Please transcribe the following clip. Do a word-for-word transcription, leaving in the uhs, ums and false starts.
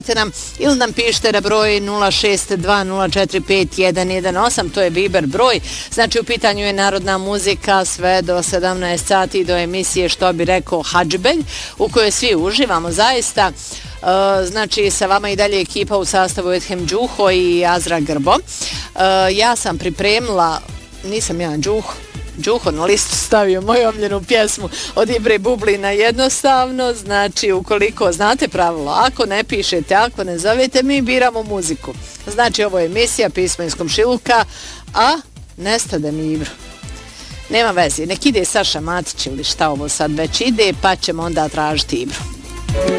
nam ili nam pišite na broj nula šest dva nula četiri pet jedan jedan osam, to je Viber broj. Znači u pitanju je narodna muzika sve do sedamnaest sati, do emisije Što bi rekao Hadžbelj, u kojoj svi uživamo zaista. Uh, znači sa vama i dalje ekipa u sastavu Edhem Đuho i Azra Grbo. Uh, ja sam pripremila, nisam ja Đuho, Đuho na listu stavio moju omljenu pjesmu od Ibre Bublina jednostavno, znači ukoliko znate pravilo, ako ne pišete, ako ne zovete, mi biramo muziku. Znači ovo je emisija Pismo iz komšiluka, a nestade mi Ibro. Nema veze, nek ide Saša Matić ili šta ovo sad već ide, pa ćemo onda tražiti Ibru.